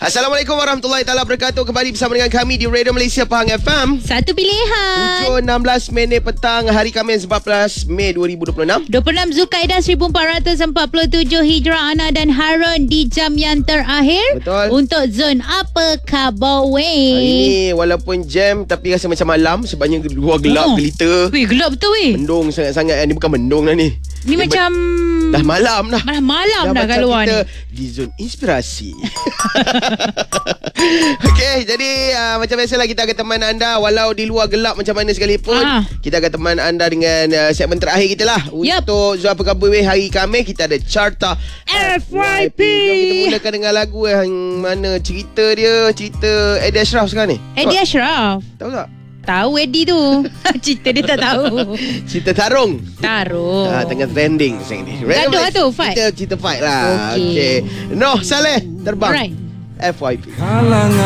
Assalamualaikum warahmatullahi taala wabarakatuh. Kembali bersama dengan kami di Radio Malaysia Pahang FM. Satu pilihan. 16 minit petang hari Khamis 14 Mei 2026. 26 Zulkaidah 1447 Hijrah. Ana dan Harun di jam yang terakhir. Betul. Untuk zon Apa Khabar Hari weh? ni walaupun jam tapi rasa macam malam sebabnya luar gelap gelita. Weh, gelap betul weh. Mendung sangat-sangat. Ni bukan mendung dah ni. Ni macam dah malam dah. malam dah kat macam luar kita ni. di zon inspirasi. Okey, jadi macam biasalah kita akan teman anda walau di luar gelap macam mana sekalipun. Kita akan teman anda dengan segmen terakhir kita lah. Untuk Zon Apa Khabar weh hari Khamis kita ada Carta FYP. Jom kita mulakan dengan lagu yang mana cerita Eddie Ashraf sekarang ni. Eddie Ashraf. Tahu tak? Tahu Eddie tu. Cerita dia tak tahu. Cerita tarung. Tengah trending sekarang ni. Gaduh lah tu, fight. Cerita fight lah. Okey. Noh Saleh terbang. Alright. FYP.